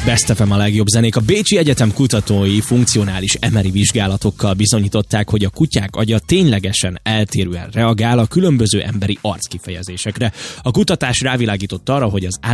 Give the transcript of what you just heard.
Best FM a legjobb zenék. A Bécsi Egyetem kutatói funkcionális MRI vizsgálatokkal bizonyították, hogy a kutyák agya ténylegesen eltérően reagál a különböző emberi arckifejezésekre. A kutatás rávilágított arra, hogy az